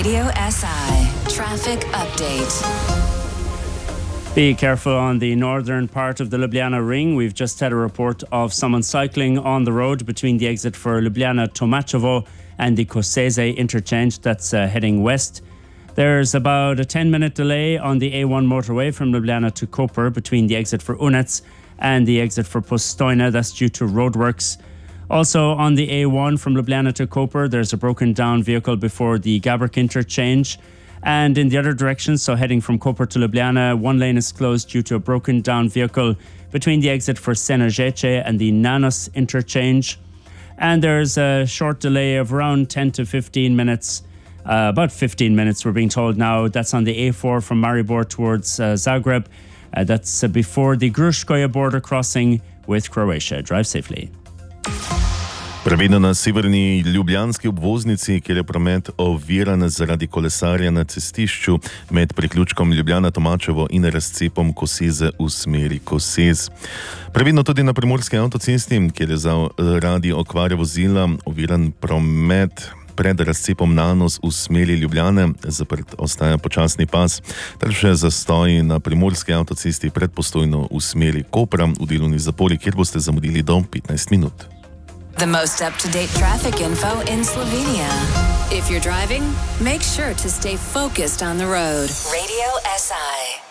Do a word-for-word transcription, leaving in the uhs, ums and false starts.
Radio S I Traffic Update. Be careful on the northern part of the Ljubljana ring. We've just had a report of someone cycling on the road between the exit for Ljubljana Tomačevo and the Koseze interchange that's uh, heading west. There's about a ten minute delay on the A one motorway from Ljubljana to Koper between the exit for Unec and the exit for Postojna. That's due to roadworks. Also on the A one from Ljubljana to Koper, there's a broken down vehicle before the Gabrek interchange. And in the other direction, so heading from Koper to Ljubljana, one lane is closed due to a broken down vehicle between the exit for Senežeče and the Nanos interchange. And there's a short delay of around ten to fifteen minutes, uh, about fifteen minutes we're being told now. That's on the A four from Maribor towards uh, Zagreb. Uh, that's uh, before the Gruškoje border crossing with Croatia. Drive safely. Previdno na severni ljubljanski obvoznici, kjer je promet oviran zaradi kolesarja na cestišču med priključkom Ljubljana-Tomačevo in razcepom Koseze v smeri Kosez. Previdno tudi na primorski avtocesti, kjer je zaradi okvare vozila oviran promet pred razcepom Nanos v smeri Ljubljane, zaprt ostaja počasni pas, ter še zastoji na primorski avtocesti pred Postojno v smeri Kopra v delovni zapori, kjer boste zamudili do petnajst minut. The most up-to-date traffic info in Slovenia. If you're driving, make sure to stay focused on the road. Radio S I.